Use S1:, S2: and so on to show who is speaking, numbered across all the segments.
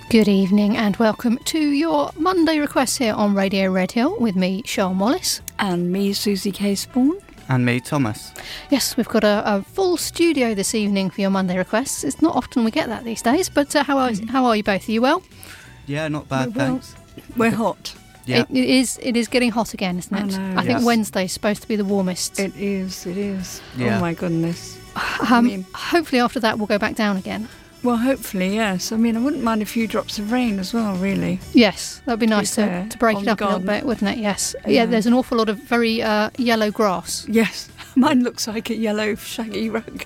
S1: Good evening and welcome to your Monday requests here on Radio Red Hill with me, Sian Wallace.
S2: And me, Susie Caseborn.
S3: And me, Thomas.
S1: Yes, we've got a full studio this evening for your Monday requests. It's not often we get that these days, but how are you both? Are you well?
S3: Yeah, not bad, thanks.
S2: We're hot.
S1: Yeah. It is getting hot again, isn't it?
S2: I know.
S1: I think Wednesday's supposed to be the warmest.
S2: It is.
S3: Yeah.
S2: Oh my goodness.
S1: Hopefully after that we'll go back down again.
S2: Well, hopefully, yes. I mean, I wouldn't mind a few drops of rain as well, really.
S1: Yes, that'd be nice to break it up a little bit, wouldn't it? Yes. Yeah, there's an awful lot of very yellow grass.
S2: Yes, mine looks like a yellow shaggy rug.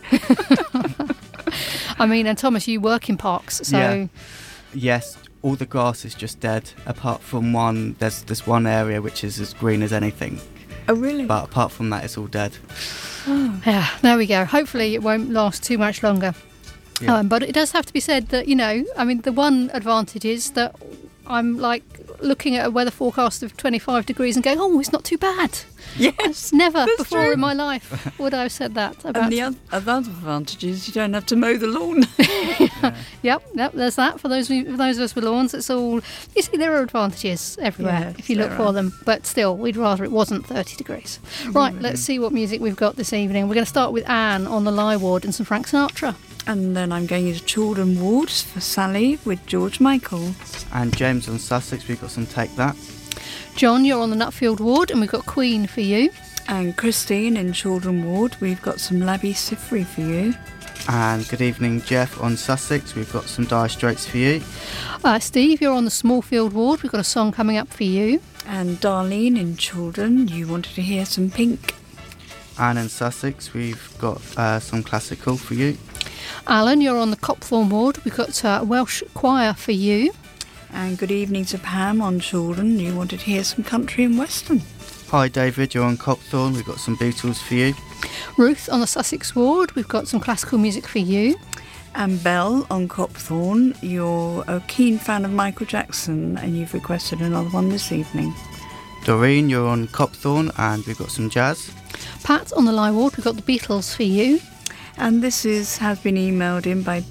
S1: I mean, and Thomas, you work in parks, so...
S3: Yeah. Yes, all the grass is just dead, apart from one. There's this one area which is as green as anything.
S2: Oh, really?
S3: But apart from that, it's all dead.
S1: Oh. Yeah, there we go. Hopefully it won't last too much longer. Yeah. But it does have to be said that, the one advantage is that I'm like looking at a weather forecast of 25 degrees and going, oh, it's not too bad.
S2: Yes.
S1: Never before true. In my life would I have said that.
S2: And the other advantage is you don't have to mow the lawn.
S1: Yep, there's that. For those of us with lawns, it's all... You see, there are advantages everywhere if you look for them. But still, we'd rather it wasn't 30 degrees. Right, let's see what music we've got this evening. We're going to start with Anne on the Lie Ward and some Frank Sinatra.
S2: And then I'm going into Children Wards for Sally with George Michael.
S3: And James on Sussex, we've got some Take That.
S1: John, you're on the Nutfield Ward and we've got Queen for you.
S2: And Christine in Children Ward, we've got some Labby Sifri for you.
S3: And good evening, Jeff on Sussex, we've got some Dire Straits for you.
S1: Steve, you're on the Smallfield Ward, we've got a song coming up for you.
S2: And Darlene in Children, you wanted to hear some Pink.
S3: And in Sussex, we've got some classical for you.
S1: Alan, you're on the Copthorne Ward. We've got a Welsh choir for you.
S2: And good evening to Pam on Children. You wanted to hear some country and western.
S3: Hi David, you're on Copthorne. We've got some Beatles for you.
S1: Ruth on the Sussex Ward. We've got some classical music for you.
S2: And Belle on Copthorne. You're a keen fan of Michael Jackson and you've requested another one this evening.
S3: Doreen, you're on Copthorne and we've got some jazz.
S1: Pat on the Lie Ward. We've got the Beatles for you.
S2: And this has been emailed in by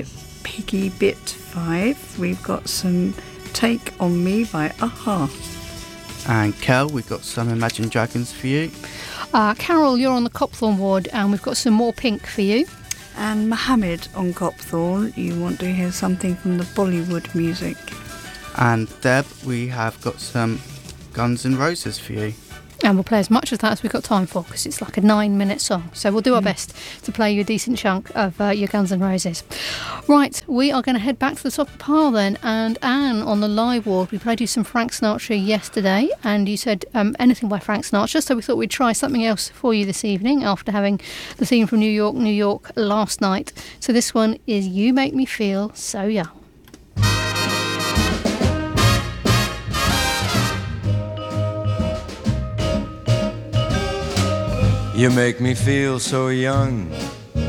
S2: PiggyBit5. We've got some Take On Me by Aha.
S3: And Kel, we've got some Imagine Dragons for you.
S1: Carol, you're on the Copthorne Ward and we've got some more Pink for you.
S2: And Mohammed on Copthorne, you want to hear something from the Bollywood music.
S3: And Deb, we have got some Guns N' Roses for you.
S1: And we'll play as much of that as we've got time for because it's like a 9-minute song. So we'll do our best to play you a decent chunk of your Guns N' Roses. Right, we are going to head back to the top of the pile then. And Anne on the Lie Ward, we played you some Frank Sinatra yesterday. And you said anything by Frank Sinatra. So we thought we'd try something else for you this evening after having the theme from New York, New York last night. So this one is You Make Me Feel So Young.
S4: You make me feel so young,